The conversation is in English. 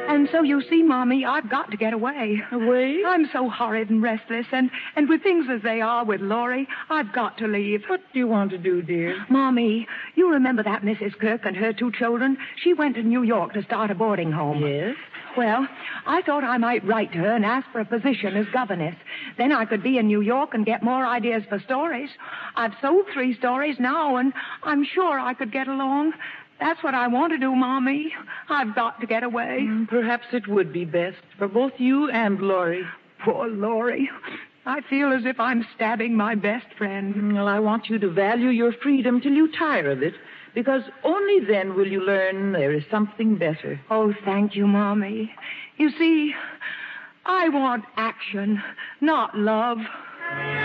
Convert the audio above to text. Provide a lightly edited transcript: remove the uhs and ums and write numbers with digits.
And so you see, Mommy, I've got to get away. Away? I'm so horrid and restless, and with things as they are with Laurie, I've got to leave. What do you want to do, dear? Mommy, you remember that Mrs. Kirk and her 2 children? She went to New York to start a boarding home. Yes? Well, I thought I might write to her and ask for a position as governess. Then I could be in New York and get more ideas for stories. I've sold 3 stories now, and I'm sure I could get along. That's what I want to do, Mommy. I've got to get away. Perhaps it would be best for both you and Laurie. Poor Laurie. I feel as if I'm stabbing my best friend. Well, I want you to value your freedom till you tire of it, because only then will you learn there is something better. Oh, thank you, Mommy. You see, I want action, not love.